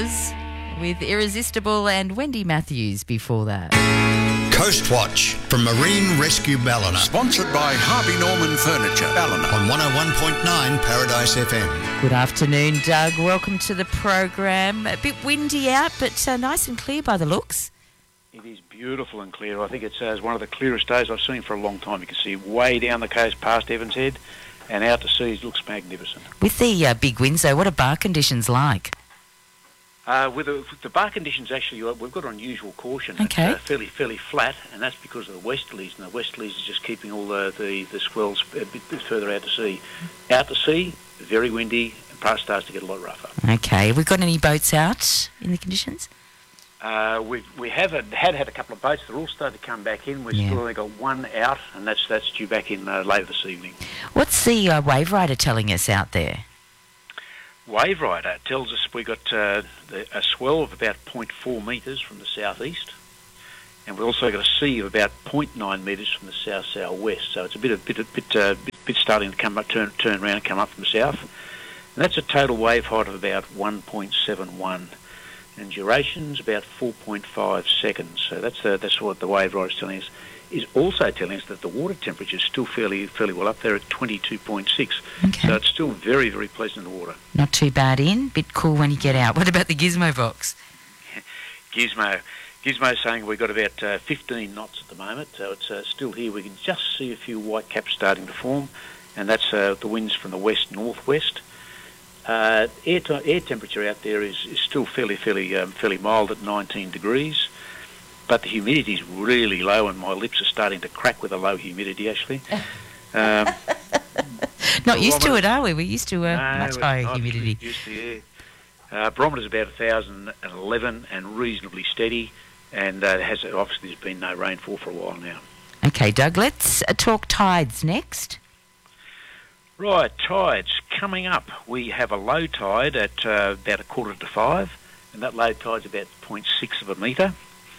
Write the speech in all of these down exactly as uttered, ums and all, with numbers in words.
Brothers with Irresistible and Wendy Matthews before that. Coast Watch from Marine Rescue Ballina. Sponsored by Harvey Norman Furniture, Ballina. On one oh one point nine Paradise F M. Good afternoon, Doug. Welcome to the program. A bit windy out, but uh, nice and clear by the looks. It is beautiful and clear. I think it's uh, one of the clearest days I've seen for a long time. You can see way down the coast past Evans Head and out to sea. It looks magnificent. With the uh, big winds, though, what are bar conditions like? Uh, with, the, with the bar conditions, actually, we've got unusual caution. Okay. It's uh, fairly fairly flat, and that's because of the westerlies, and the westerlies is just keeping all the, the, the swells a bit, bit further out to sea. Out to sea, very windy, and part starts to get a lot rougher. Okay. Have we got any boats out in the conditions? Uh, we we have had, had had a couple of boats. They're all starting to come back in. We've Yeah. still only got one out, and that's that's due back in uh, later this evening. What's the uh, wave rider telling us out there? Wave Rider tells us we got uh, the, a swell of about zero point four metres from the southeast, and we've also got a sea of about zero point nine metres from the south southwest. So it's a bit a bit a bit, uh, bit bit starting to come up, turn turn around and come up from the south. And that's a total wave height of about one point seven one, and duration's about four point five seconds. So that's the, that's what the Wave Rider is telling us. Is also telling us that the water temperature is still fairly fairly well up there at twenty-two point six. Okay. So it's still very, very pleasant in the water. Not too bad in, bit cool when you get out. What about the Gizmo box? Gizmo. Gizmo's saying we've got about uh, fifteen knots at the moment, so it's uh, still here. We can just see a few white caps starting to form, and that's uh, the winds from the west-northwest. Uh, air, t- air temperature out there is, is still fairly, fairly, um, fairly mild at nineteen degrees. But the humidity is really low, and my lips are starting to crack with the low humidity, actually. Um, Not used to it, are we? We're used to uh, no, much we're higher not humidity. Used to, yeah. Uh, barometer's about one thousand eleven and reasonably steady, and uh, has obviously there's been no rainfall for a while now. Okay, Doug, let's uh, talk tides next. Right, tides coming up. We have a low tide at uh, about a quarter to five, and that low tide's about zero point six of a metre.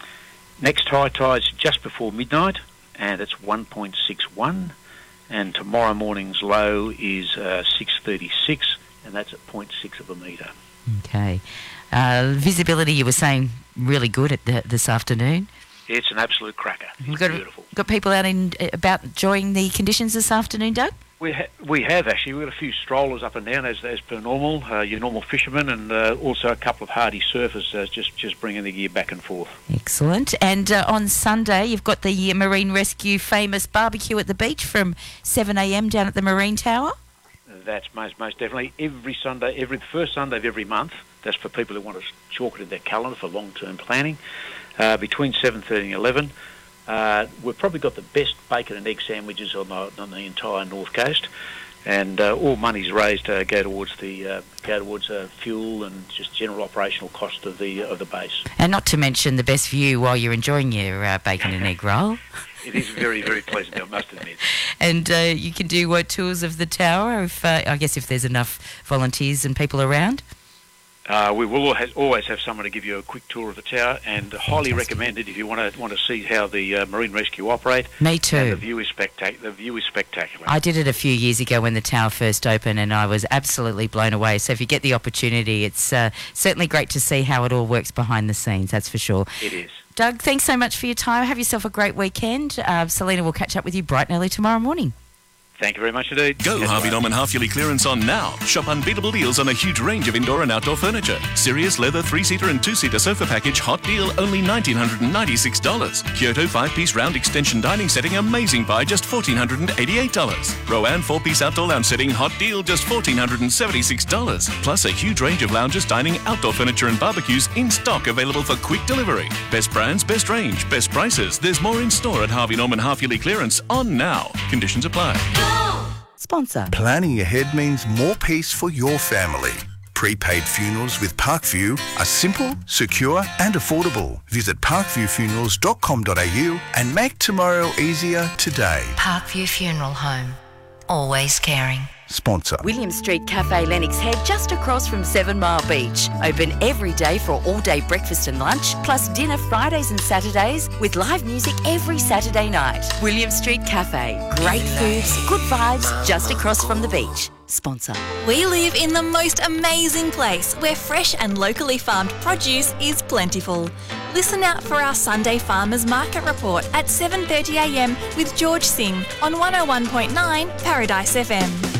Next high tide's just before midnight, and it's one point six one. And tomorrow morning's low is uh, six thirty-six, and that's at zero point six of a metre. Okay. Uh, visibility, you were saying, really good at the, this afternoon. It's an absolute cracker. It's We've got, beautiful. got people out in about enjoying the conditions this afternoon, Doug? We ha- we have actually. We've got a few strollers up and down as as per normal. Uh, your normal fishermen, and uh, also a couple of hardy surfers uh, just just bringing the gear back and forth. Excellent. And uh, on Sunday, you've got the uh, Marine Rescue famous barbecue at the beach from seven a m down at the Marine Tower. That's most most definitely every Sunday, every first Sunday of every month. That's for people who want to chalk it in their calendar for long term planning. Uh, between seven thirty and eleven. Uh, we've probably got the best bacon and egg sandwiches on the, on the entire North Coast, and uh, all monies raised uh, go towards the uh, go towards uh, fuel and just general operational cost of the of the base. And not to mention the best view while you're enjoying your uh, bacon and egg roll. It is very very pleasant, I must admit. And uh, you can do what tours of the tower, if uh, I guess if there's enough volunteers and people around. Uh, we will always, always have someone to give you a quick tour of the tower, and highly Fantastic. recommended if you want to want to see how the uh, Marine Rescue operate. Me too. And the view is spectacular. The view is spectacular. I did it a few years ago when the tower first opened, and I was absolutely blown away. So if you get the opportunity, it's uh, certainly great to see how it all works behind the scenes, that's for sure. It is. Doug, thanks so much for your time. Have yourself a great weekend. Uh, Selena will catch up with you bright and early tomorrow morning. Thank you very much indeed. Go Yes, Harvey right. Norman half-yearly clearance on now. Shop unbeatable deals on a huge range of indoor and outdoor furniture. Sirius leather three-seater and two-seater sofa package hot deal only one thousand nine hundred ninety-six dollars. Kyoto five-piece round extension dining setting amazing buy just one thousand four hundred eighty-eight dollars. Rowan four-piece outdoor lounge setting hot deal just one thousand four hundred seventy-six dollars. Plus a huge range of lounges, dining, outdoor furniture and barbecues in stock available for quick delivery. Best brands, best range, best prices. There's more in store at Harvey Norman half-yearly clearance on now. Conditions apply. Sponsor. Planning ahead means more peace for your family. Prepaid funerals with Parkview are simple, secure and affordable. Visit parkview funerals dot com dot a u and make tomorrow easier today. Parkview Funeral Home. Always caring. sponsor. William Street Cafe Lennox Head, just across from Seven Mile Beach. Open every day for all-day breakfast and lunch, plus dinner Fridays and Saturdays, with live music every Saturday night. William Street Cafe. Great foods, good vibes, just across from the beach. Sponsor. We live in the most amazing place where fresh and locally farmed produce is plentiful. Listen out for our Sunday Farmers Market Report at seven thirty a m with George Singh on one oh one point nine Paradise F M.